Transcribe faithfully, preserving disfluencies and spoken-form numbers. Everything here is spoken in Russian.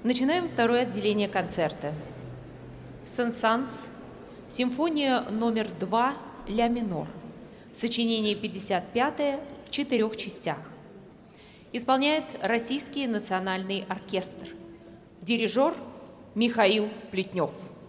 Начинаем второе отделение концерта. Сен-Санс, симфония номер два, ля минор. Сочинение пятьдесят пятое в четырех частях. Исполняет Российский национальный оркестр. Дирижер Михаил Плетнев.